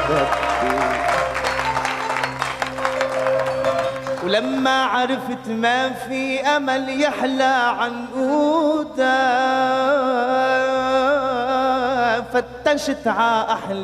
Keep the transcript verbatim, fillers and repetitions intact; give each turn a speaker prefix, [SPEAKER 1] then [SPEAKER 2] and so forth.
[SPEAKER 1] ولما عرفت ما في أمل يحلى عنقوده فتشت ع أحلى